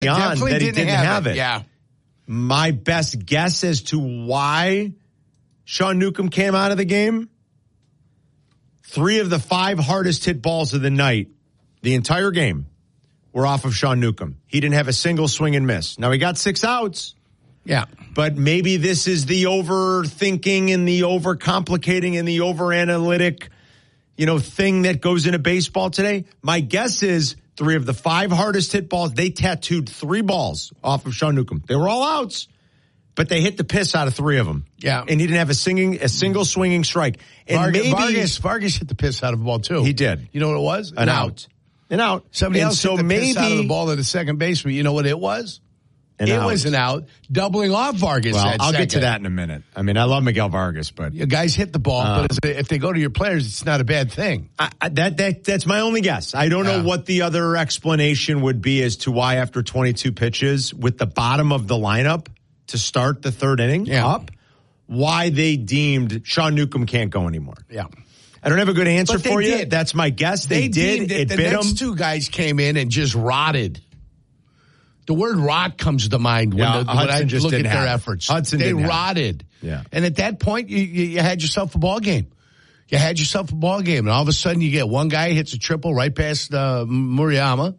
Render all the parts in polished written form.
on that he didn't have it. Yeah. My best guess as to why Sean Newcomb came out of the game, 3 of the 5 hardest hit balls of the night, the entire game, were off of Sean Newcomb. He didn't have a single swing and miss. Now, he got 6 outs. Yeah. But maybe this is the overthinking and the overcomplicating and the overanalytic, thing that goes into baseball today. My guess is 3 of the 5 hardest hit balls, they tattooed 3 balls off of Sean Newcomb. They were all outs, but they hit the piss out of 3 of them. Yeah. And he didn't have a single swinging strike. And Vargas hit the piss out of the ball, too. He did. You know what it was? An out. Somebody else hit the piss out of the ball to the second baseman. You know what it was? It was an out, doubling off Vargas. Well, I'll get to that in a minute. I mean, I love Miguel Vargas, but guys hit the ball. But if they go to your players, it's not a bad thing. That's my only guess. I don't know what the other explanation would be as to why after 22 pitches with the bottom of the lineup to start the third inning up, why they deemed Sean Newcomb can't go anymore. Yeah. I don't have a good answer for you. That's my guess. They did. It the bit next them. 2 guys came in and just rotted. The word rot comes to mind when I look at their efforts. They rotted. Yeah. And at that point, you had yourself a ball game. And all of a sudden, you get one guy hits a triple right past Murakami,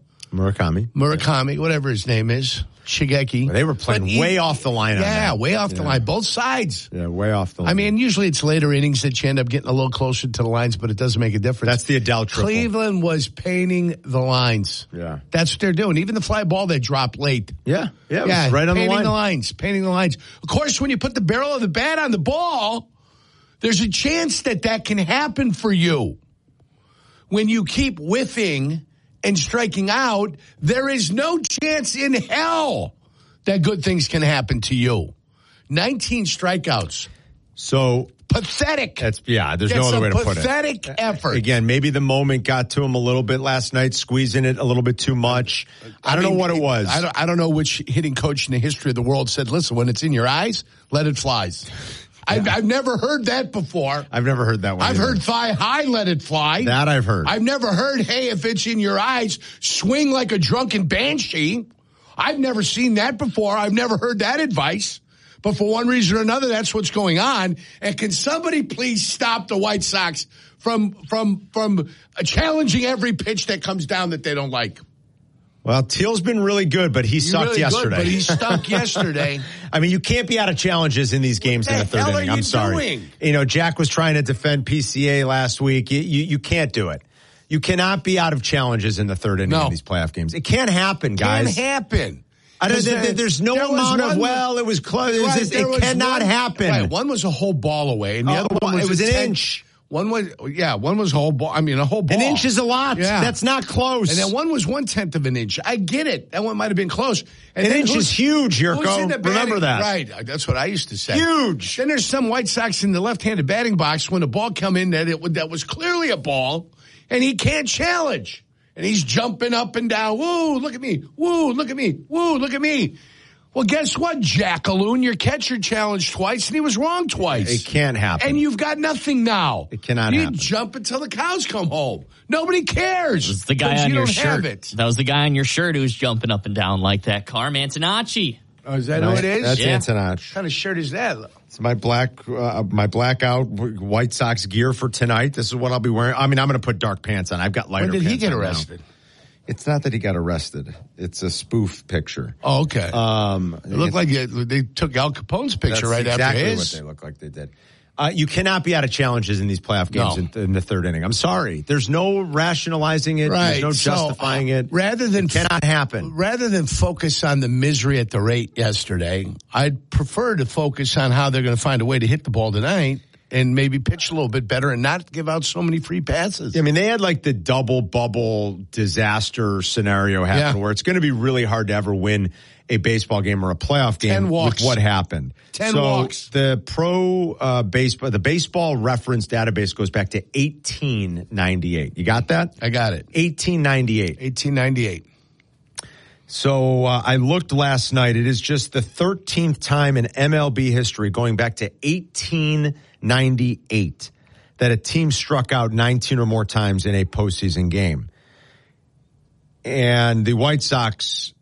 whatever his name is. Shigeki. They were playing way off the line on that. Yeah, way off the line. Both sides. Yeah, way off the line. I mean, usually it's later innings that you end up getting a little closer to the lines, but it doesn't make a difference. That's the Adele triple. Cleveland was painting the lines. Yeah. That's what they're doing. Even the fly ball they dropped late. Yeah, it was right on the line. Painting the lines. Of course, when you put the barrel of the bat on the ball, there's a chance that can happen for you. When you keep whiffing and striking out, there is no chance in hell that good things can happen to you. 19 strikeouts. So pathetic. There's no other way to put it. Pathetic effort. Again, maybe the moment got to him a little bit last night, squeezing it a little bit too much. I don't know what it was. I don't know which hitting coach in the history of the world said, listen, when it's in your eyes, let it flies. Yeah. I've never heard that before. I've never heard that one. I've heard thigh high, let it fly. That I've heard. I've never heard, hey, if it's in your eyes, swing like a drunken banshee. I've never seen that before. I've never heard that advice. But for one reason or another, that's what's going on. And can somebody please stop the White Sox from challenging every pitch that comes down that they don't like? Well, Teal's been really good, but he sucked yesterday. But he stunk yesterday. I mean, you can't be out of challenges in these games in the third inning. I'm sorry. Doing? Jack was trying to defend PCA last week. You can't do it. You cannot be out of challenges in the third inning in these playoff games. It can't happen, guys. Can't happen. There's no amount of, it was close. It cannot happen. Right, one was a whole ball away, and the other one was an inch. One was a whole ball. I mean, a whole ball. An inch is a lot. Yeah. That's not close. And then one was 1/10 of an inch. I get it. That one might have been close. And an inch is huge, Yurko. Remember that. Right. That's what I used to say. Huge. Then there's some White Sox in the left-handed batting box when a ball come in that was clearly a ball, and he can't challenge. And he's jumping up and down. Woo, look at me. Woo, look at me. Woo, look at me. Well, guess what, Jackaloon? Your catcher challenged twice, and he was wrong twice. It can't happen. And you've got nothing now. It cannot happen. You jump until the cows come home. Nobody cares. It's the guy on your shirt. That was the guy on your shirt who was jumping up and down like that. Carm Antonacci. Oh, is that who it is? That's Antonacci. What kind of shirt is that? It's my blackout White Sox gear for tonight. This is what I'll be wearing. I mean, I'm going to put dark pants on. I've got lighter pants on. When did he get arrested? Now. It's not that he got arrested. It's a spoof picture. Oh, okay. It looked like they took Al Capone's picture right after his. That's exactly what they look like they did. You cannot be out of challenges in these playoff games in the third inning. I'm sorry. There's no rationalizing it. Right. There's no justifying it. It cannot happen. Rather than focus on the misery at the rate yesterday, I'd prefer to focus on how they're going to find a way to hit the ball tonight and maybe pitch a little bit better and not give out so many free passes. I mean, they had like the double bubble disaster scenario happen where it's going to be really hard to ever win a baseball game or a playoff game with what happened. 10 walks. The the baseball reference database goes back to 1898. You got that? I got it. 1898. So I looked last night. It is just the 13th time in MLB history, going back to 1898, that a team struck out 19 or more times in a postseason game. And the White Sox